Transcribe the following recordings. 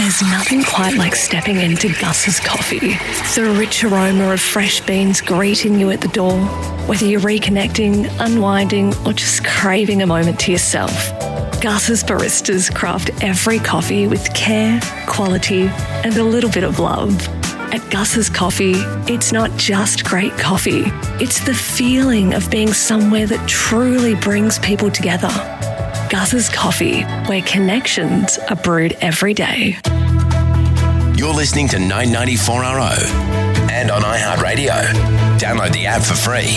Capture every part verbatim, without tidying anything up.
There's nothing quite like stepping into Gus's Coffee. The rich aroma of fresh beans greeting you at the door. Whether you're reconnecting, unwinding, or just craving a moment to yourself, Gus's baristas craft every coffee with care, quality, and a little bit of love. At Gus's Coffee, it's not just great coffee. It's the feeling of being somewhere that truly brings people together. Gus's Coffee, where connections are brewed every day. You're listening to nine ninety-four R O and on iHeartRadio. Download the app for free.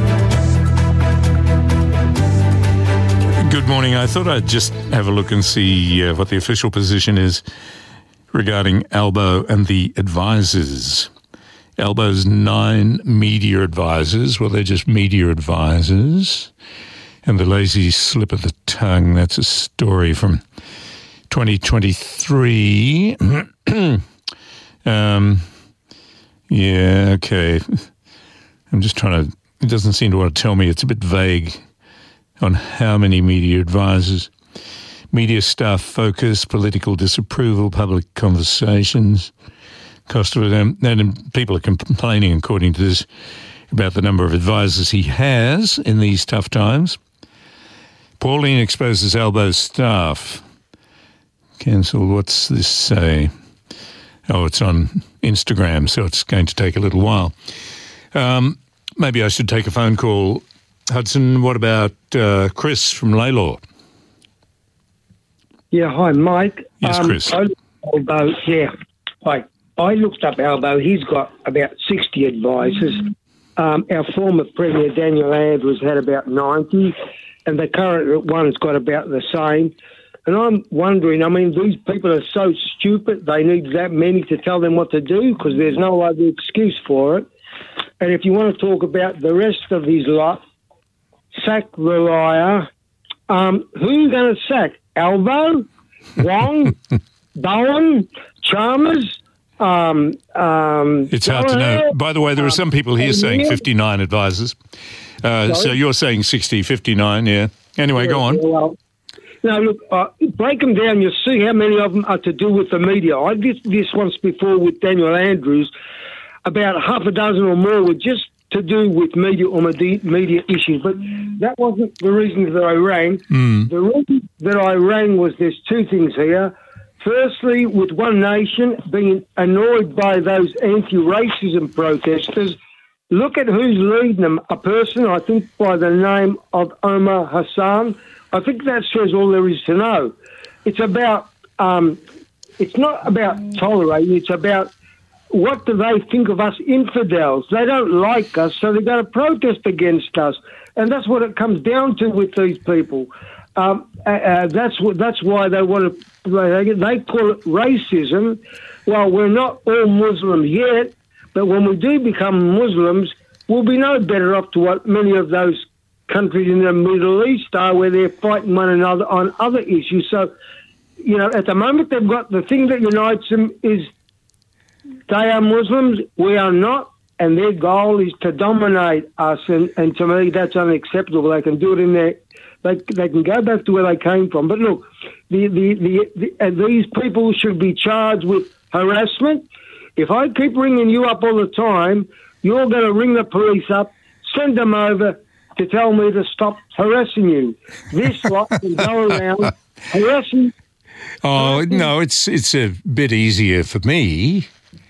Good morning. I thought I'd just have a look and see uh, what the official position is regarding Albo and the advisors. Albo's nine media advisors, well, they're just media advisors. And the lazy slip of the tongue, that's a story from twenty twenty-three. um, yeah, okay. I'm just trying to, it doesn't seem to want to tell me. It's a bit vague on how many media advisors. Media staff focus, political disapproval, public conversations, cost of them. And people are complaining, according to this, about the number of advisors he has in these tough times. Pauline exposes Albo's staff. Cancel, what's this say? Oh, it's on Instagram, so it's going to take a little while. Um, maybe I should take a phone call. Hudson, what about uh, Chris from Laylaw? Yeah, hi, Mike. Yes, um, Chris. I looked at Albo, yeah, hi. I looked up Albo. He's got about sixty advisors. Um, our former Premier, Daniel Andrews, had about ninety. And the current one's got about the same. And I'm wondering, I mean, these people are so stupid, they need that many to tell them what to do because there's no other excuse for it. And if you want to talk about the rest of his lot, sack the liar. Um, who are you going to sack? Albo? Wong? Bowen? Chalmers? Um, um, it's hard to know. By the way, there are some people here um, saying fifty-nine advisors. Uh, so you're saying sixty, fifty-nine, yeah. Anyway, yeah, go on. Well, now, look, uh, break them down. You'll see how many of them are to do with the media. I did this once before with Daniel Andrews. About half a dozen or more were just to do with media or media issues. But that wasn't the reason that I rang. Mm. The reason that I rang was there's two things here. Firstly, with One Nation being annoyed by those anti-racism protesters, look at who's leading them. A person, I think, by the name of Omar Hassan. I think that says all there is to know. It's about, um, it's not about tolerating, it's about what do they think of us infidels. They don't like us, so they're going to protest against us. And that's what it comes down to with these people. Um, uh, that's what. That's why they want to, they, they call it racism. Well, we're not all Muslims yet, but when we do become Muslims, we'll be no better off to what many of those countries in the Middle East are, where they're fighting one another on other issues. So, you know, at the moment they've got the thing that unites them is they are Muslims, we are not, and their goal is to dominate us. And, and to me, that's unacceptable. They can do it in their, they they can go back to where they came from. But look, the the the, the uh, these people should be charged with harassment. If I keep ringing you up all the time, you're going to ring the police up, send them over to tell me to stop harassing you. This lot can go around harassing. Oh, no, it's it's a bit easier for me.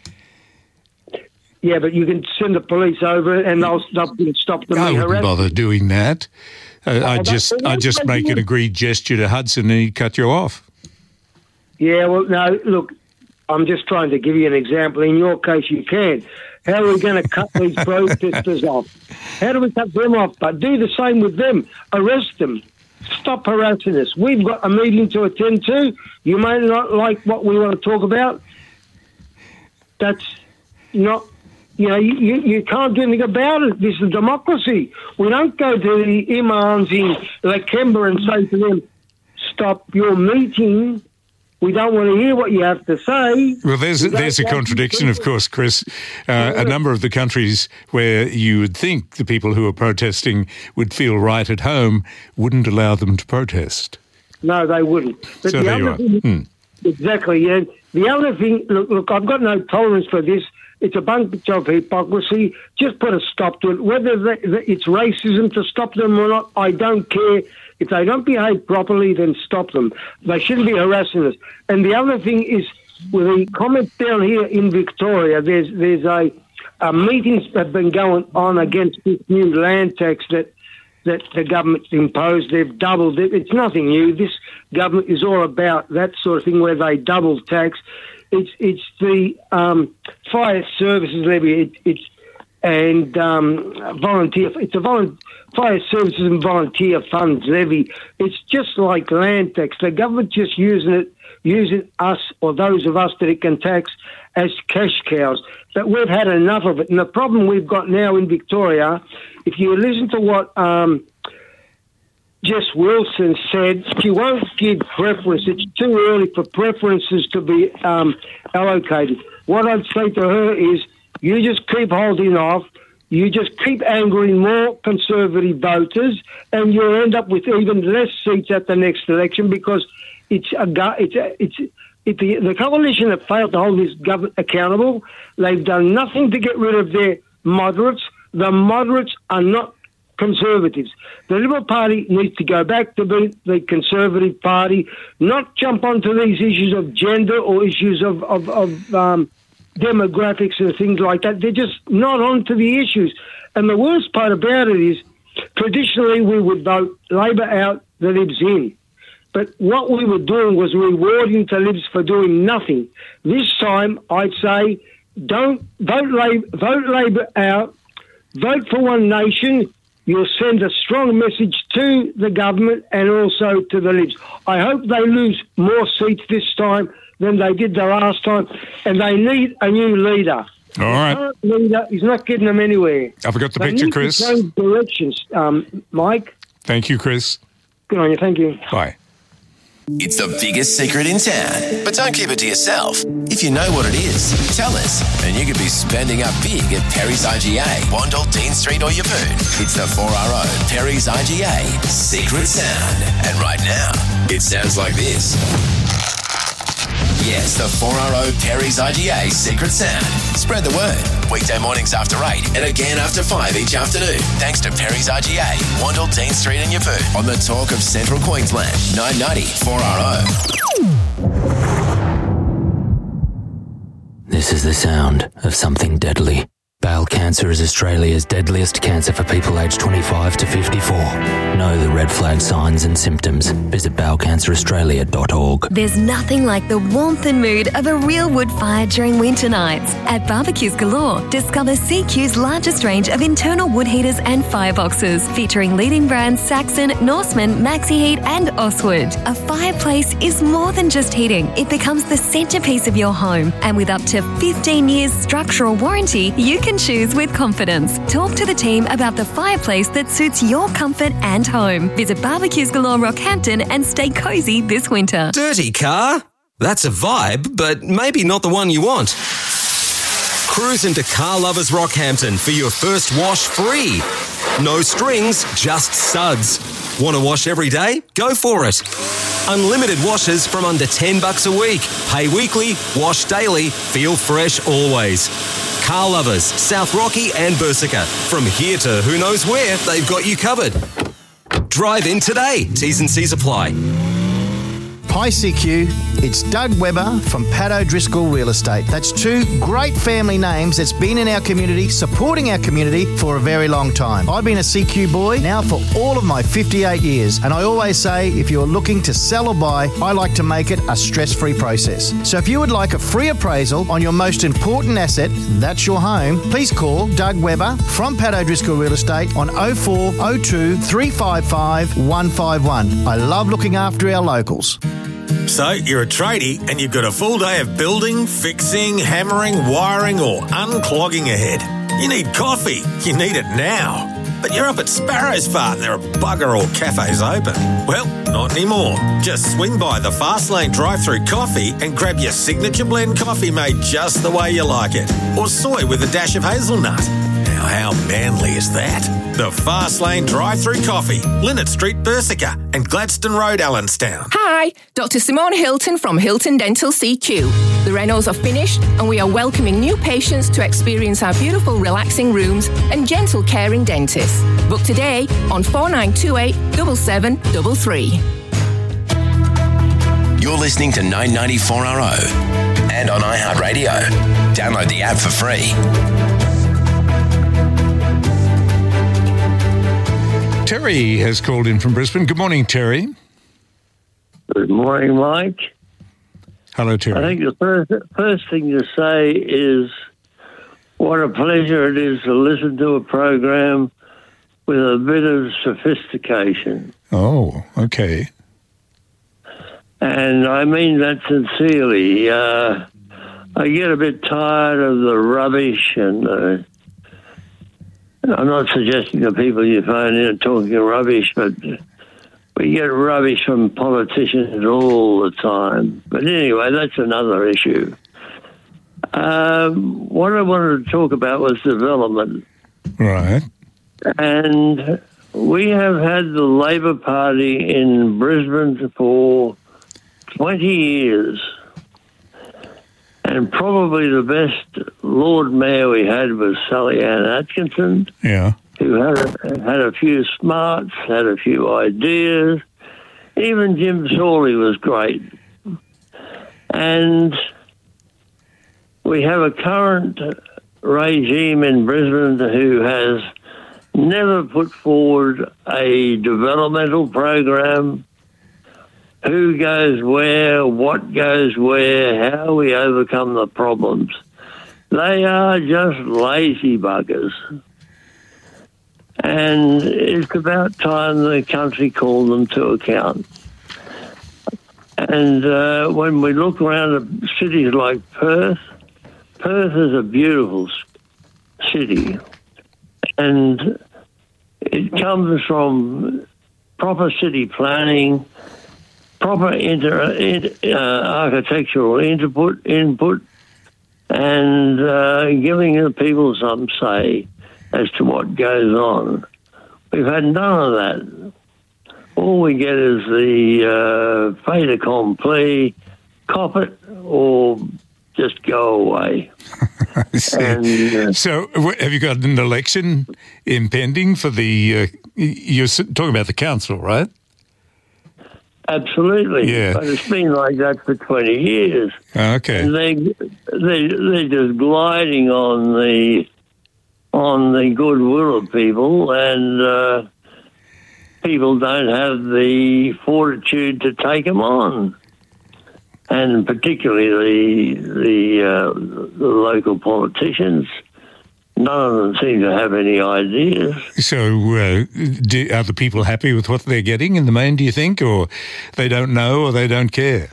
Yeah, but you can send the police over and they'll stop, stop them. I wouldn't bother doing that. Uh, I just I just make an agreed gesture to Hudson and he'd cut you off. Yeah, well, no, look, I'm just trying to give you an example. In your case, you can. How are we going to cut these protesters off? How do we cut them off? But do the same with them. Arrest them. Stop harassing us. We've got a meeting to attend to. You may not like what we want to talk about. That's not, you know, you, you, you can't do anything about it. This is democracy. We don't go to the imams in Lakemba and say to them, stop your meeting. We don't want to hear what you have to say. Well, there's there's a contradiction, of course, Chris. Uh, a number of the countries where you would think the people who are protesting would feel right at home wouldn't allow them to protest. No, they wouldn't. But so the there you other are. thing, hmm. Exactly, yeah. The other thing, look, look, I've got no tolerance for this. It's a bunch of hypocrisy. Just put a stop to it. Whether the, the, it's racism to stop them or not, I don't care. If they don't behave properly, then stop them. They shouldn't be harassing us. And the other thing is, with the comments down here in Victoria, there's there's a, a meetings that have been going on against this new land tax that that the government's imposed. They've doubled it. It's nothing new. This government is all about that sort of thing where they double tax. It's it's the um, fire services levy. It, it's and um, volunteer. It's a volunteer fire services and volunteer funds levy. It's just like land tax. The government just using it, using us or those of us that it can tax as cash cows. But we've had enough of it. And the problem we've got now in Victoria, if you listen to what um, Jess Wilson said, she won't give preference. It's too early for preferences to be um, allocated. What I'd say to her is, you just keep holding off. You just keep angering more Conservative voters, and you'll end up with even less seats at the next election because it's a it's a, it's it, the, the coalition that failed to hold this government accountable. They've done nothing to get rid of their moderates. The moderates are not Conservatives. The Liberal Party needs to go back to be the Conservative Party, not jump onto these issues of gender or issues of of, of um, demographics and things like that. They're just not onto the issues. And the worst part about it is, traditionally we would vote Labor out, the Libs in. But what we were doing was rewarding the Libs for doing nothing. This time, I'd say, don't vote Labor, vote Labor out, vote for One Nation. You'll send a strong message to the government and also to the Libs. I hope they lose more seats this time than they did the last time, and they need a new leader. All right. The current leader is not getting them anywhere. I've got the they picture, need Chris. To change directions, um, Mike. Thank you, Chris. Good on you. Thank you. Bye. It's the biggest secret in town, but don't keep it to yourself. If you know what it is, tell us, and you could be spending up big at Perry's I G A, Wandle, Dean Street or Yeppoon. It's the four R O Perry's I G A Secret Sound. And right now, it sounds like this. Yes, the four R O Perry's I G A Secret Sound. Spread the word. Weekday mornings after eight and again after five each afternoon. Thanks to Perry's I G A, Wandle, Dean Street and Yeppoon. On the talk of Central Queensland, nine ninety four R O. This is the sound of something deadly. Bowel cancer is Australia's deadliest cancer for people aged twenty-five to fifty-four. Know the red flag signs and symptoms. Visit bowel cancer australia dot org. There's nothing like the warmth and mood of a real wood fire during winter nights. At Barbecues Galore, discover C Q's largest range of internal wood heaters and fireboxes, featuring leading brands Saxon, Norseman, Maxi Heat and Oswood. A fireplace is more than just heating. It becomes the centerpiece of your home. And with up to fifteen years structural warranty, you can choose with confidence. Talk to the team about the fireplace that suits your comfort and home. Visit Barbecues Galore Rockhampton and stay cozy this winter. Dirty car? That's a vibe, but maybe not the one you want. Cruise into Car Lovers Rockhampton for your first wash free. No strings, just suds. Want to wash every day? Go for it. Unlimited washes from under ten bucks a week. Pay weekly, wash daily, feel fresh always. Car Lovers, South Rocky and Bersica. From here to who knows where, they've got you covered. Drive in today. T's and C's apply. Hi C Q, it's Doug Webber from Pat O'Driscoll Real Estate. That's two great family names that's been in our community, supporting our community for a very long time. I've been a C Q boy now for all of my fifty-eight years, and I always say if you're looking to sell or buy, I like to make it a stress-free process. So if you would like a free appraisal on your most important asset, that's your home, please call Doug Webber from Pat O'Driscoll Real Estate on oh four oh two, three five five, one five one. I love looking after our locals. So, you're a tradie and you've got a full day of building, fixing, hammering, wiring or unclogging ahead. You need coffee. You need it now. But you're up at Sparrow's Farm. There are bugger all cafes open. Well, not anymore. Just swing by the Fast Lane drive-through coffee and grab your signature blend coffee made just the way you like it. Or soy with a dash of hazelnut. Now how manly is that? The Fast Lane Drive-Through Coffee, Linnet Street, Bersica, and Gladstone Road, Allenstown. Hi, Doctor Simone Hilton from Hilton Dental C Q. The renos are finished and we are welcoming new patients to experience our beautiful relaxing rooms and gentle caring dentists. Book today on four nine two eight, seven seven three three. You're listening to nine ninety four R O and on iHeartRadio. Download the app for free. Terry has called in from Brisbane. Good morning, Terry. Good morning, Mike. Hello, Terry. I think the first, first thing to say is what a pleasure it is to listen to a program with a bit of sophistication. Oh, okay. And I mean that sincerely. Uh, I get a bit tired of the rubbish, and uh, I'm not suggesting that people you phone in are talking rubbish, but we get rubbish from politicians all the time. But anyway, that's another issue. Um, what I wanted to talk about was development. Right. And we have had the Labor Party in Brisbane for twenty years. And probably the best Lord Mayor we had was Sally Ann Atkinson. Yeah. Who had a, had a few smarts, had a few ideas. Even Jim Sawley was great. And we have a current regime in Brisbane who has never put forward a developmental program. Who goes where, what goes where, how we overcome the problems. They are just lazy buggers. And it's about time the country called them to account. And uh, when we look around at cities like Perth, Perth is a beautiful city. And it comes from proper city planning, proper inter, uh, architectural input, input and uh, giving the people some say as to what goes on. We've had none of that. All we get is the uh, fait accompli, cop it or just go away. and, uh, so have you got an election impending for the, uh, you're talking about the council, right? Absolutely. Yeah. But it's been like that for twenty years. Okay. And they, they, they're just gliding on the on the goodwill of people, and uh, people don't have the fortitude to take them on. And particularly the the, uh, the local politicians, none of them seem to have any ideas. So uh, do, are the people happy with what they're getting in the main, do you think, or they don't know or they don't care?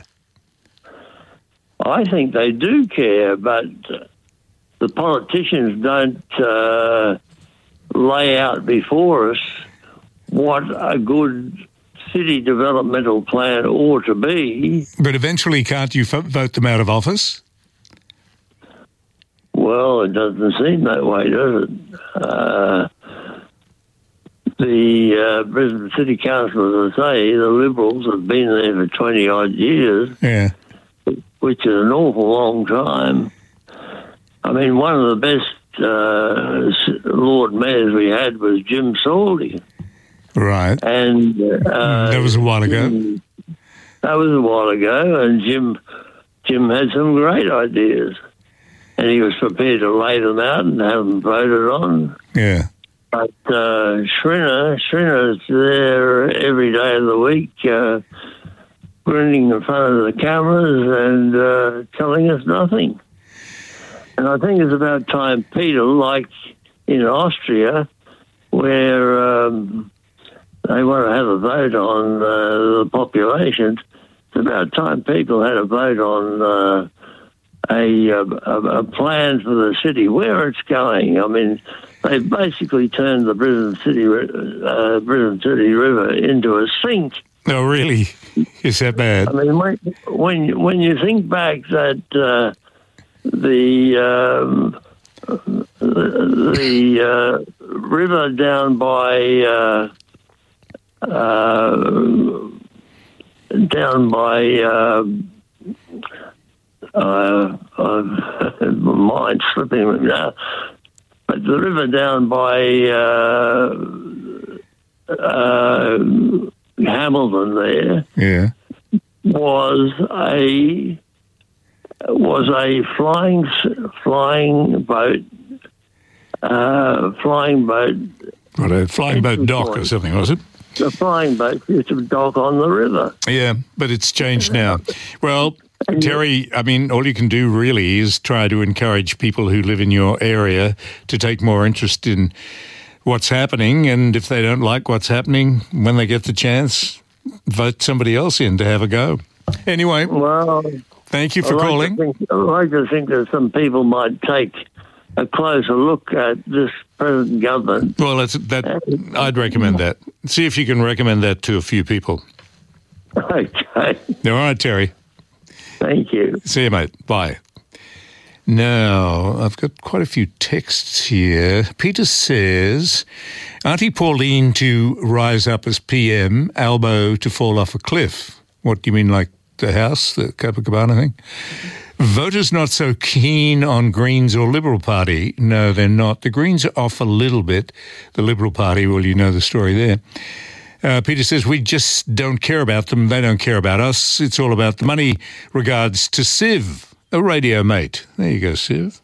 I think they do care, but the politicians don't uh, lay out before us what a good city developmental plan ought to be. But eventually can't you vote them out of office? Well, it doesn't seem that way, does it? Uh, the uh, Brisbane City Council, as I say, the Liberals have been there for twenty-odd years, yeah, which is an awful long time. I mean, one of the best uh, Lord Mayors we had was Jim Sawley. Right. And uh, that was a while ago. Jim, that was a while ago, and Jim, Jim had some great ideas. And he was prepared to lay them out and have them voted on. Yeah. But uh, Schrinner, Schrinner's there every day of the week, uh, grinning in front of the cameras and uh, telling us nothing. And I think it's about time Peter, like in Austria, where um, they want to have a vote on uh, the population, it's about time people had a vote on uh, A, a a plan for the city, where it's going. I mean, they've basically turned the Brisbane City uh, Brisbane City River into a sink. Oh, really? Is that bad? I mean, when when, when you think back that uh, the um, the, the uh, river down by uh, uh, down by uh, uh, uh, my mind's slipping me now, but the river down by uh, uh, Hamilton there, yeah, was a was a flying flying boat, uh, flying boat. What, a flying boat dock or something, was it? A flying boat used to dock on the river. Yeah, but it's changed now. Well, Terry, I mean, all you can do really is try to encourage people who live in your area to take more interest in what's happening, and if they don't like what's happening, when they get the chance, vote somebody else in to have a go. Anyway, well, thank you for I like calling. To think, I like to think that some people might take a closer look at this present government. Well, that's, that I'd recommend that. See if you can recommend that to a few people. Okay. All right, Terry. Thank you. See you, mate. Bye. Now, I've got quite a few texts here. Peter says, Auntie Pauline to rise up as P M, Albo to fall off a cliff. What do you mean, like the house, the Copacabana thing? Voters not so keen on Greens or Liberal Party. No, they're not. The Greens are off a little bit. The Liberal Party, well, you know the story there. Uh, Peter says, we just don't care about them. They don't care about us. It's all about the money. Regards to Civ, a radio mate. There you go, Civ.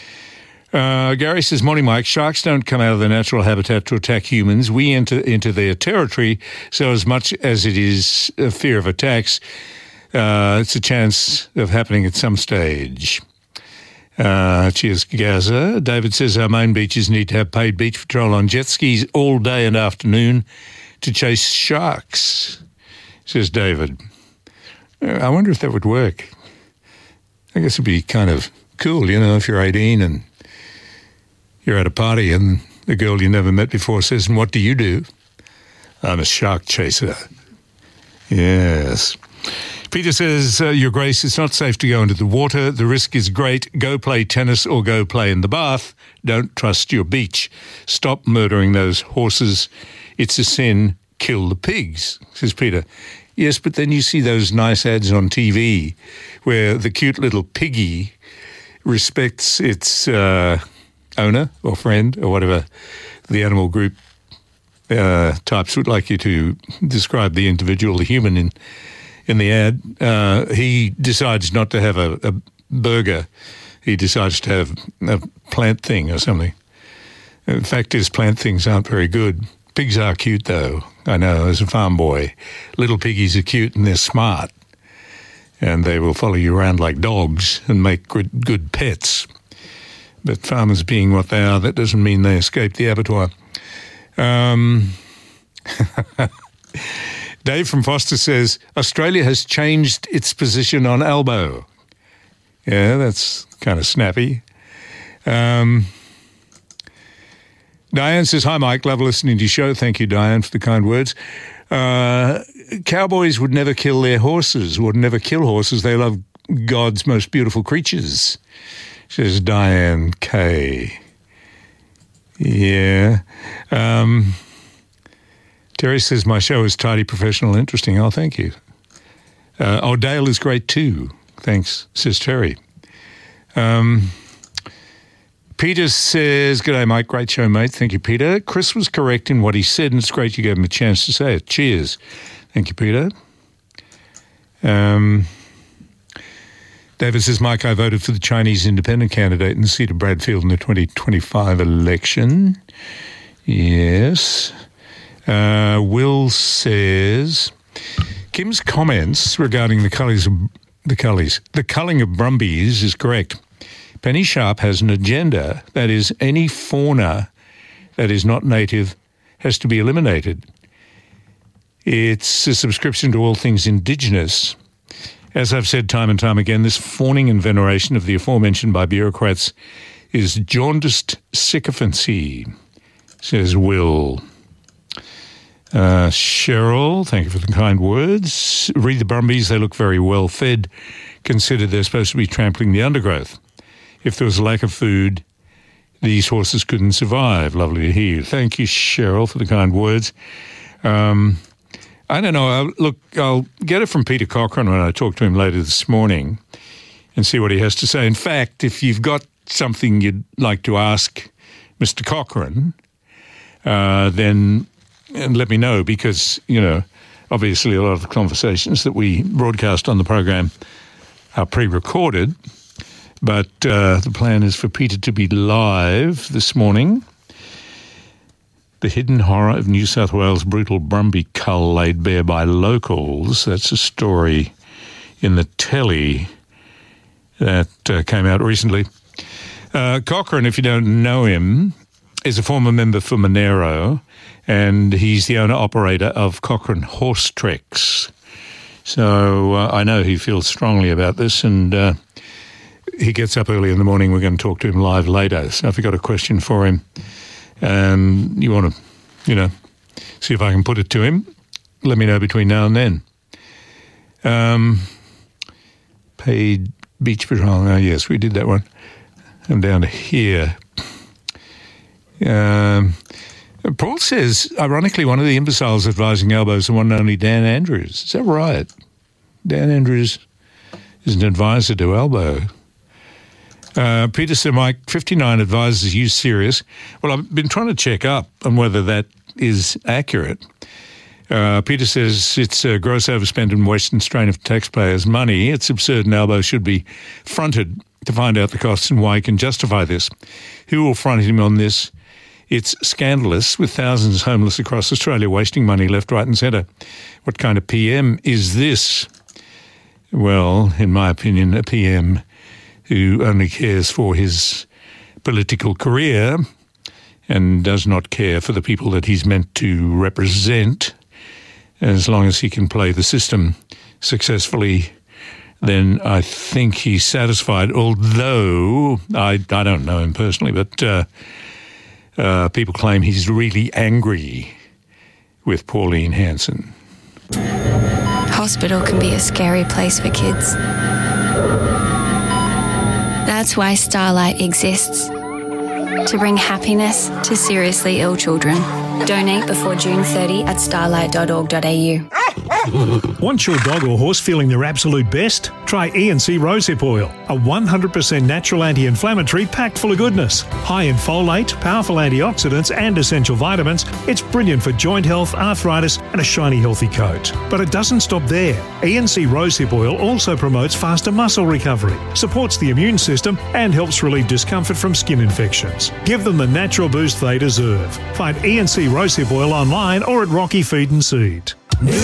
Uh, Gary says, morning, Mike. Sharks don't come out of their natural habitat to attack humans. We enter into their territory, so as much as it is a fear of attacks, uh, it's a chance of happening at some stage. Uh, cheers, Gaza. David says, our main beaches need to have paid beach patrol on jet skis all day and afternoon to chase sharks, says David. Uh, I wonder if that would work. I guess it'd be kind of cool, you know, if you're eighteen and you're at a party and the girl you never met before says, and what do you do? I'm a shark chaser. Yes. Peter says, uh, Your Grace, it's not safe to go into the water. The risk is great. Go play tennis or go play in the bath. Don't trust your beach. Stop murdering those horses. It's a sin. Kill the pigs, says Peter. Yes, but then you see those nice ads on T V where the cute little piggy respects its uh, owner or friend or whatever the animal group uh, types would like you to describe the individual, the human in in the ad. Uh, he decides not to have a, a burger. He decides to have a plant thing or something. The fact is, plant things aren't very good. Pigs are cute, though. I know, as a farm boy. Little piggies are cute and they're smart. And they will follow you around like dogs and make good, good pets. But farmers being what they are, that doesn't mean they escape the abattoir. Um, Dave from Foster says, Australia has changed its position on Albo. Yeah, that's kind of snappy. Um, Diane says, hi, Mike. Love listening to your show. Thank you, Diane, for the kind words. Uh, cowboys would never kill their horses, would never kill horses. They love God's most beautiful creatures, says Diane K. Yeah. Um, Terry says, my show is tidy, professional, interesting. Oh, thank you. Uh, oh, Dale is great too. Thanks, says Terry. Um, Peter says, g'day, Mike. Great show, mate. Thank you, Peter. Chris was correct in what he said, and it's great you gave him a chance to say it. Cheers. Thank you, Peter. Um, David says, Mike, I voted for the Chinese independent candidate in the seat of Bradfield in the twenty twenty-five election. Yes. Uh, Will says, Kim's comments regarding the cullies of, the cullies, the culling of brumbies is correct. Penny Sharp has an agenda, that is, any fauna that is not native has to be eliminated. It's a subscription to all things Indigenous. As I've said time and time again, this fawning and veneration of the aforementioned by bureaucrats is jaundiced sycophancy, says Will. Uh, Cheryl, thank you for the kind words. Read the brumbies, they look very well fed. Consider they're supposed to be trampling the undergrowth. If there was a lack of food, these horses couldn't survive. Lovely to hear you. Thank you, Cheryl, for the kind words. Um, I don't know. I'll, look, I'll get it from Peter Cochrane when I talk to him later this morning and see what he has to say. In fact, if you've got something you'd like to ask Mister Cochrane, uh, then and let me know, because, you know, obviously a lot of the conversations that we broadcast on the program are pre-recorded, but uh, the plan is for Peter to be live this morning. The hidden horror of New South Wales' brutal Brumby cull laid bare by locals. That's a story in the telly that uh, came out recently. Uh, Cochrane, if you don't know him, is a former member for Monero, and he's the owner-operator of Cochrane Horse Treks. So uh, I know he feels strongly about this, and uh, he gets up early in the morning. We're going to talk to him live later. So if you've got a question for him and you want to, you know, see if I can put it to him, let me know between now and then. Um, paid Beach Patrol. Oh, yes, we did that one. I'm down to here. Um, Paul says, ironically, one of the imbeciles advising Albo is the one and only Dan Andrews. Is that right? Dan Andrews is an advisor to Albo. Uh, Peter said, Mike, fifty-nine advisors use Sirius. Well, I've been trying to check up on whether that is accurate. Uh, Peter says it's a gross overspend and wasting strain of taxpayers' money. It's absurd, and Albo should be fronted to find out the costs and why he can justify this. Who will front him on this? It's scandalous, with thousands homeless across Australia wasting money left, right and centre. What kind of P M is this? Well, in my opinion, a P M who only cares for his political career and does not care for the people that he's meant to represent. As long as he can play the system successfully, then I think he's satisfied, although I, I don't know him personally, but uh, uh, people claim he's really angry with Pauline Hanson. Hospital can be a scary place for kids. That's why Starlight exists, to bring happiness to seriously ill children. Donate before June thirtieth at starlight dot org dot a u. Want your dog or horse feeling their absolute best? Try E and C Rosehip Oil, a one hundred percent natural anti-inflammatory packed full of goodness. High in folate, powerful antioxidants and essential vitamins, it's brilliant for joint health, arthritis and a shiny healthy coat. But it doesn't stop there. E and C Rosehip Oil also promotes faster muscle recovery, supports the immune system and helps relieve discomfort from skin infections. Give them the natural boost they deserve. Find E and C Rosehip Oil online or at Rocky Feed and Seed.